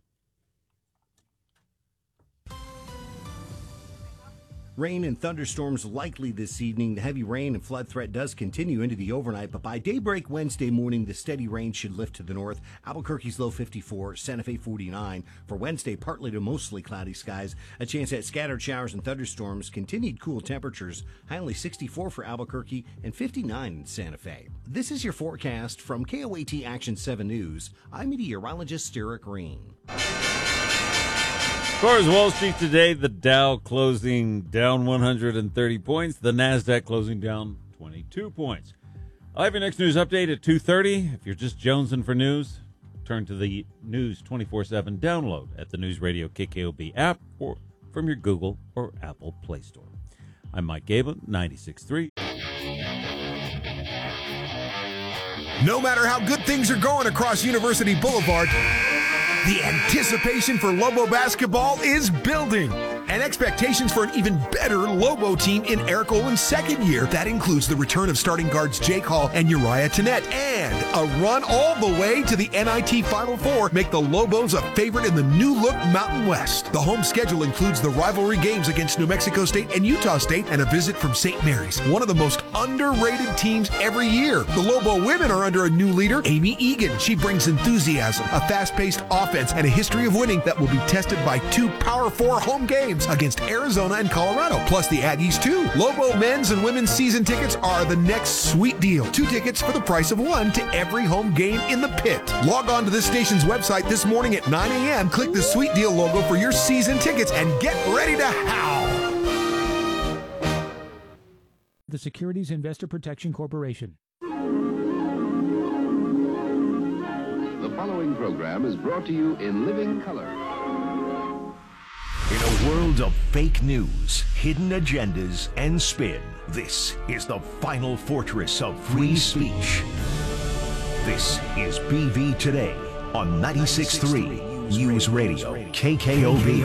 Rain and thunderstorms likely this evening. The heavy rain and flood threat does continue into the overnight, but by daybreak Wednesday morning, the steady rain should lift to the north. Albuquerque's low fifty-four, Santa Fe forty-nine. For Wednesday, partly to mostly cloudy skies. A chance at scattered showers and thunderstorms. Continued cool temperatures. High only sixty-four for Albuquerque and fifty-nine in Santa Fe. This is your forecast from K O A T Action seven News. I'm meteorologist Eric Green. As far as Wall Street today, the Dow closing down one hundred thirty points, the NASDAQ closing down twenty-two points. I'll have your next news update at two thirty. If you're just jonesing for news, turn to the News twenty-four seven download at the News Radio K K O B app or from your Google or Apple Play Store. I'm Mike Gabin, ninety-six point three. No matter how good things are going across University Boulevard, the anticipation for Lobo basketball is building. And expectations for an even better Lobo team in Eric Olin's second year. That includes the return of starting guards Jake Hall and Uriah Tennette. And a run all the way to the N I T Final Four make the Lobos a favorite in the new-look Mountain West. The home schedule includes the rivalry games against New Mexico State and Utah State and a visit from Saint Mary's, one of the most underrated teams every year. The Lobo women are under a new leader, Amy Egan. She brings enthusiasm, a fast-paced offense, and a history of winning that will be tested by two Power Four home games against Arizona and Colorado, plus the Aggies too. Lobo men's and women's season tickets are the next sweet deal. Two tickets for the price of one to every home game in the pit. Log on to this station's website this morning at nine a.m. Click the sweet deal logo for your season tickets and get ready to howl. The Securities Investor Protection Corporation. The following program is brought to you in living color. In a world of fake news, hidden agendas, and spin, this is the final fortress of free speech. This is B V Today on ninety-six point three News Radio, K K O B.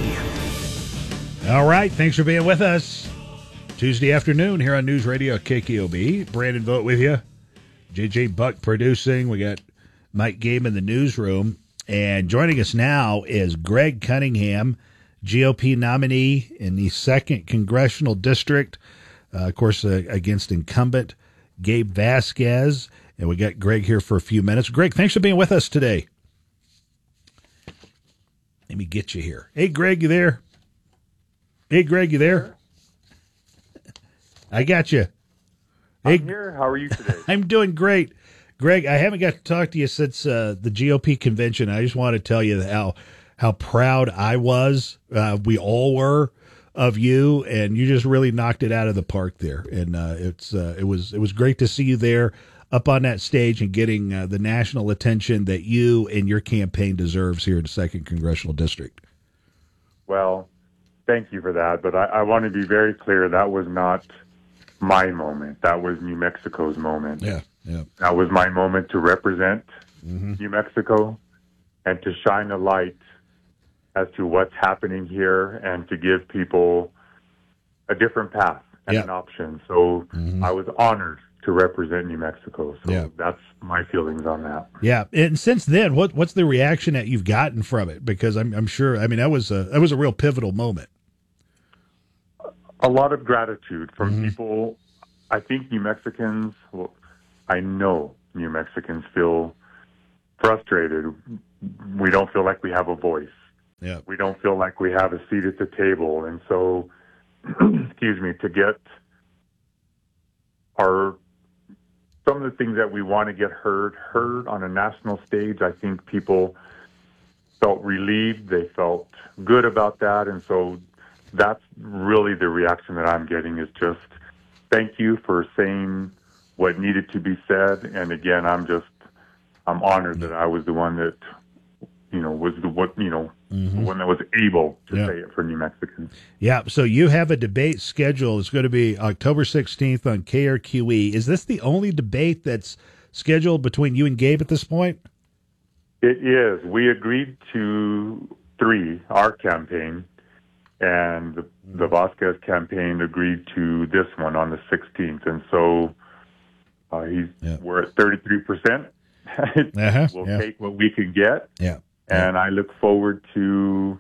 All right, thanks for being with us. Tuesday afternoon here on News Radio K K O B. Brandon Vogt with you. J J Buck producing. We got Mike Game in the newsroom. And joining us now is Greg Cunningham, G O P nominee in the second Congressional District, uh, of course, uh, against incumbent Gabe Vasquez. And we got Greg here for a few minutes. Greg, thanks for being with us today. Let me get you here. Hey, Greg, you there? Hey, Greg, you there? I got you. Hey, I'm here. How are you today? I'm doing great. Greg, I haven't got to talk to you since uh, the G O P convention. I just want to tell you how how proud I was, uh, we all were, of you, and you just really knocked it out of the park there. And uh, it's uh, it was it was great to see you there up on that stage and getting uh, the national attention that you and your campaign deserves here in the second Congressional District. Well, thank you for that, but I, I want to be very clear, that was not my moment. That was New Mexico's moment. Yeah. Yeah. That was my moment to represent Mm-hmm. New Mexico and to shine a light as to what's happening here and to give people a different path and Yeah. an option. So Mhm. I was honored to represent New Mexico. So Yeah. that's my feelings on that. Yeah, and since then, what what's the reaction that you've gotten from it? Because I'm I'm sure. I mean, that was a that was a real pivotal moment. A lot of gratitude from Mm-hmm. people. I think New Mexicans, well, I know New Mexicans feel frustrated. We don't feel like we have a voice. Yeah. We don't feel like we have a seat at the table. And so, excuse me, to get our, some of the things that we want to get heard, heard on a national stage, I think people felt relieved. They felt good about that. And so that's really the reaction that I'm getting is just thank you for saying what needed to be said. And again, I'm just, I'm honored that I was the one that, you know, was the what, you know, Mhm. the one that was able to Yeah. say it for New Mexicans. Yeah. So you have a debate scheduled. It's going to be October sixteenth on K R Q E. Is this the only debate that's scheduled between you and Gabe at this point? It is. We agreed to three, our campaign, and the, the Vasquez campaign agreed to this one on the sixteenth. And so uh, he's we're at thirty-three percent. Uh-huh, We'll yeah. take what we can get. Yeah. And I look forward to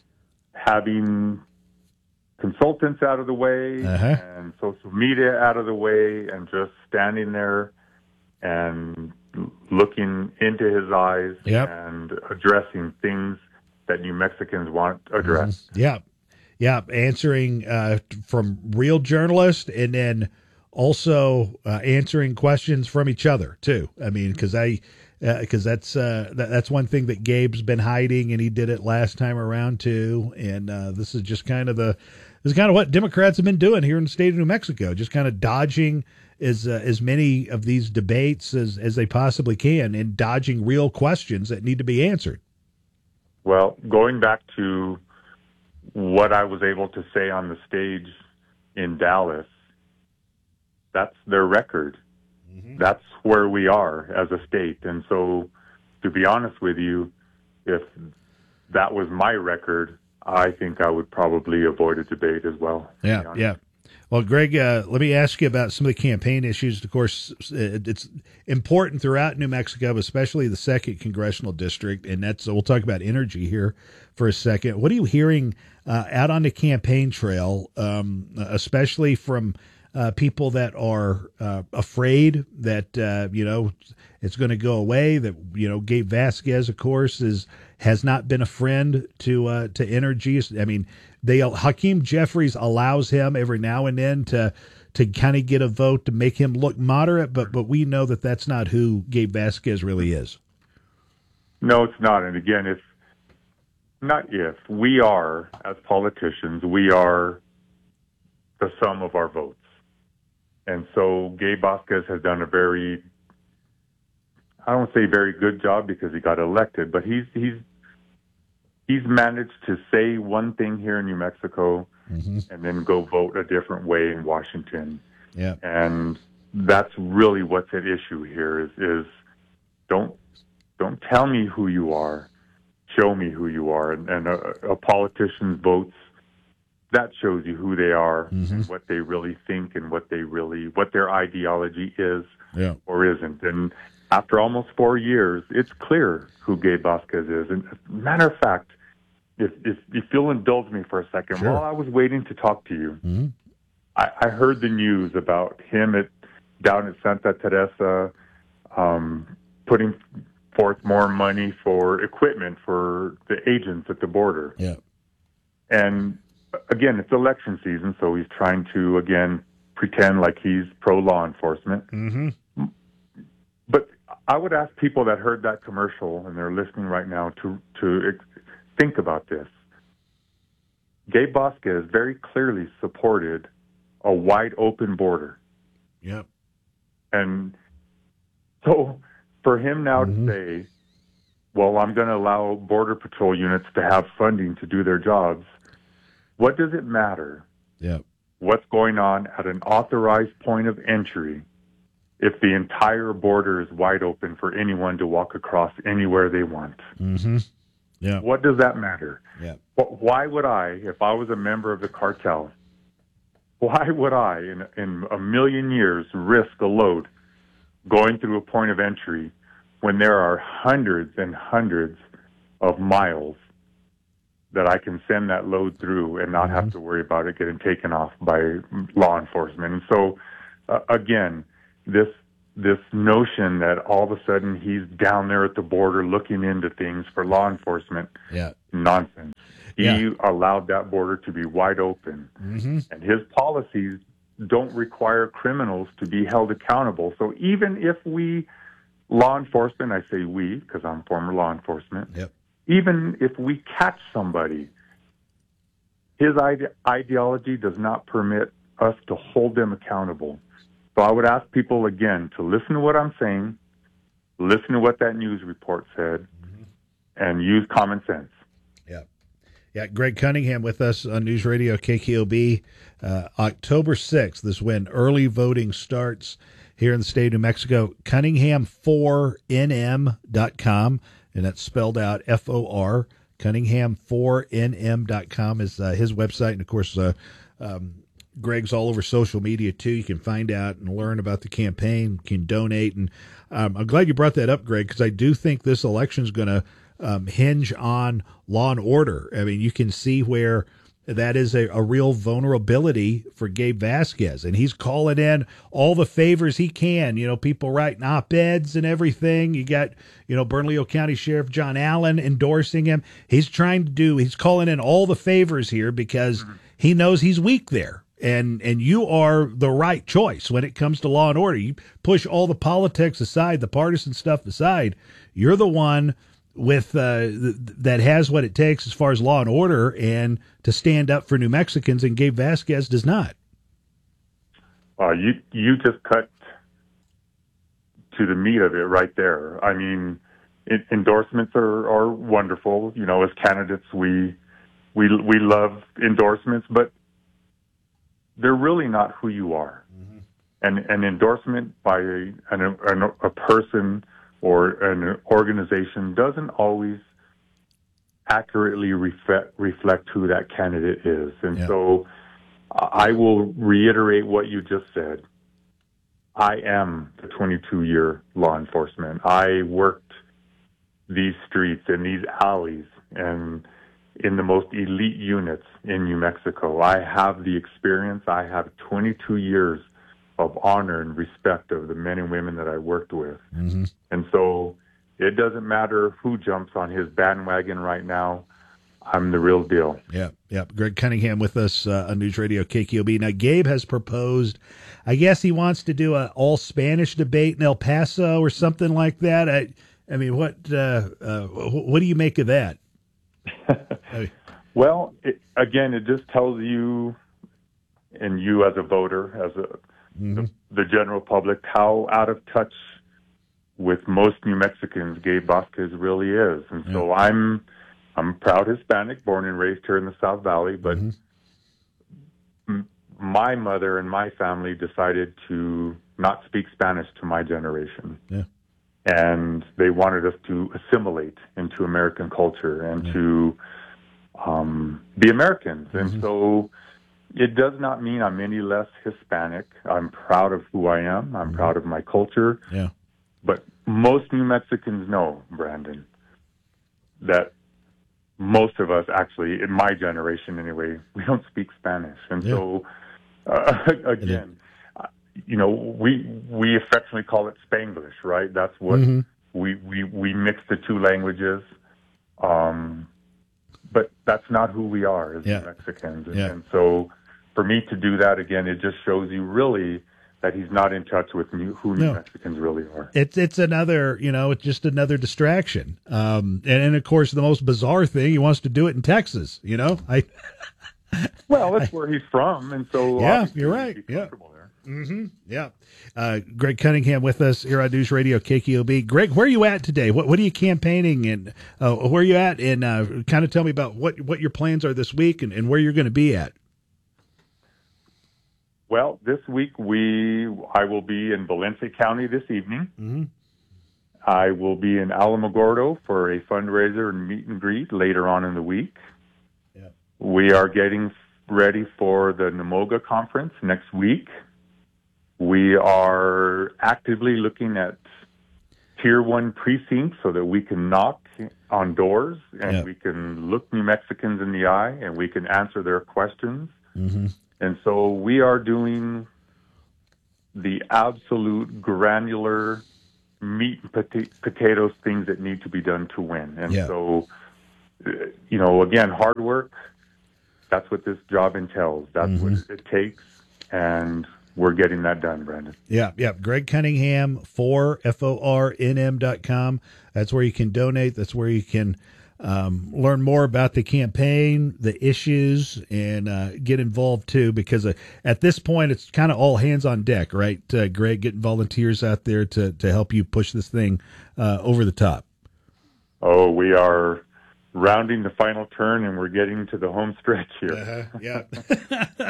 having consultants out of the way Uh-huh. and social media out of the way and just standing there and looking into his eyes Yep. and addressing things that New Mexicans want addressed. Yeah. Yeah. Answering uh, from real journalists and then also uh, answering questions from each other, too. I mean, because I. Because uh, that's uh, that, that's one thing that Gabe's been hiding, and he did it last time around too. And uh, this is just kind of the this is kind of what Democrats have been doing here in the state of New Mexico, just kind of dodging as uh, as many of these debates as as they possibly can, and dodging real questions that need to be answered. Well, going back to what I was able to say on the stage in Dallas, that's their record. That's where we are as a state. And so, to be honest with you, if that was my record, I think I would probably avoid a debate as well. to be Yeah, honest. yeah. Well, Greg, uh, let me ask you about some of the campaign issues. Of course, it- it's important throughout New Mexico, especially the second congressional district, and that's we'll talk about energy here for a second. What are you hearing uh, out on the campaign trail, um, especially from uh, people that are uh, afraid that uh, you know it's going to go away? That you know, Gabe Vasquez, of course, is has not been a friend to uh, to energy. I mean, they Hakeem Jeffries allows him every now and then to to kind of get a vote to make him look moderate, but but we know that that's not who Gabe Vasquez really is. No, it's not. And again, if not if we are as politicians, we are the sum of our votes. And so Gabe Vasquez has done a very, I don't say very good job because he got elected, but he's he's he's managed to say one thing here in New Mexico and then go vote a different way in Washington. Yeah. And that's really what's at issue here is, is don't don't tell me who you are, show me who you are. And, and a, a politician's votes, that shows you who they are and what they really think and what they really, what their ideology is Yeah. or isn't. And after almost four years, it's clear who Gabe Vasquez is. And matter of fact, if, if, if you'll indulge me for a second, Sure. while I was waiting to talk to you, Mm-hmm. I, I heard the news about him at down at Santa Teresa um, putting forth more money for equipment for the agents at the border. Yeah. And again, it's election season, so he's trying to, again, pretend like he's pro-law enforcement. Mm-hmm. But I would ask people that heard that commercial and they're listening right now to, to ex- think about this. Gabe Vasquez very clearly supported a wide open border. Yep. And so for him now Mm-hmm. to say, well, I'm going to allow Border Patrol units to have funding to do their jobs, what does it matter Yeah. what's going on at an authorized point of entry if the entire border is wide open for anyone to walk across anywhere they want? Mm-hmm. Yeah. What does that matter? Yeah. Why would I, if I was a member of the cartel, why would I, in, in a million years, risk a load going through a point of entry when there are hundreds and hundreds of miles that I can send that load through and not mm-hmm. have to worry about it getting taken off by law enforcement? And so, uh, again, this this notion that all of a sudden he's down there at the border looking into things for law enforcement, yeah, nonsense. He yeah. allowed that border to be wide open, mm-hmm. and his policies don't require criminals to be held accountable. So even if we, law enforcement, I say we because I'm former law enforcement, yep. even if we catch somebody, his ide- ideology does not permit us to hold them accountable. So I would ask people again to listen to what I'm saying, listen to what that news report said, mm-hmm. and use common sense. Yeah. Yeah, Greg Cunningham with us on News Radio K K O B. Uh, October sixth is when early voting starts here in the state of New Mexico. Cunningham four N M dot com, and that's spelled out F O R. Cunningham four N M dot com is uh, his website. And, of course, uh, um, Greg's all over social media, too. You can find out and learn about the campaign, you can donate. And um, I'm glad you brought that up, Greg, because I do think this election is going to um, hinge on law and order. I mean, you can see where that is a, a real vulnerability for Gabe Vasquez, and he's calling in all the favors he can. You know, people writing op-eds and everything. You got, you know, Bernalillo County Sheriff John Allen endorsing him. He's trying to do, he's calling in all the favors here because mm-hmm. he knows he's weak there. And and you are the right choice when it comes to law and order. You push all the politics aside, the partisan stuff aside. You're the one with uh, th- that has what it takes as far as law and order and to stand up for New Mexicans, and Gabe Vasquez does not. Uh, you you just cut to the meat of it right there. I mean, it, endorsements are, are wonderful. You know, as candidates, we we we love endorsements, but they're really not who you are. Mm-hmm. And an endorsement by a, an, an, a person or an organization doesn't always accurately reflect, reflect who that candidate is. And yeah. so I will reiterate what you just said. I am the twenty-two-year law enforcement. I worked these streets and these alleys and in the most elite units in New Mexico. I have the experience. I have twenty-two years of honor and respect of the men and women that I worked with. Mm-hmm. And so it doesn't matter who jumps on his bandwagon right now. I'm the real deal. Yeah, yeah. Greg Cunningham with us uh, on News Radio K K O B. Now, Gabe has proposed, I guess he wants to do an all-Spanish debate in El Paso or something like that. I, I mean, what uh, uh, what do you make of that? Well, it, again, it just tells you, and you as a voter, as a mm-hmm. the, the general public, how out of touch with most New Mexicans Gabe Vasquez really is. And yeah. so I'm I'm proud Hispanic, born and raised here in the South Valley, but mm-hmm. m- my mother and my family decided to not speak Spanish to my generation. Yeah. And they wanted us to assimilate into American culture and yeah. to um, be Americans. Mm-hmm. And so it does not mean I'm any less Hispanic. I'm proud of who I am. I'm mm-hmm. proud of my culture. Yeah. But most New Mexicans know, Brandon, that most of us actually, in my generation anyway, we don't speak Spanish. And yeah. so, uh, again, you know, we we affectionately call it Spanglish, right? That's what mm-hmm. we, we, we mix the two languages. Um, but that's not who we are as yeah. Mexicans. And, yeah. and so for me to do that again, it just shows you really that he's not in touch with new, who New no. Mexicans really are. It's it's another, you know, it's just another distraction. Um, and, and, of course, the most bizarre thing, he wants to do it in Texas, you know? I Well, that's I, where he's from, and so... Yeah, you're right, yeah. Mm-hmm. Yeah. Uh, Greg Cunningham with us here on News Radio K K O B. Greg, where are you at today? What what are you campaigning and uh, where are you at? And uh, kind of tell me about what, what your plans are this week and, and where you're going to be at. Well, this week we I will be in Valencia County this evening. Mm-hmm. I will be in Alamogordo for a fundraiser and meet and greet later on in the week. Yeah. We are getting ready for the NAMOGA conference next week. We are actively looking at tier one precincts so that we can knock on doors and Yeah. we can look New Mexicans in the eye and we can answer their questions. Mm-hmm. And so we are doing the absolute granular meat and pota- potatoes things that need to be done to win. And Yeah. so, uh, you know, again, hard work, that's what this job entails. That's Mm-hmm. what it takes. And we're getting that done, Brandon. Yeah, yeah. Greg Cunningham for F O R N M dot com. That's where you can donate. That's where you can um, learn more about the campaign, the issues, and uh, get involved too. Because uh, at this point, it's kind of all hands on deck, right, uh, Greg? Getting volunteers out there to, to help you push this thing uh, over the top. Oh, we are rounding the final turn and we're getting to the home stretch here. Uh-huh, yeah.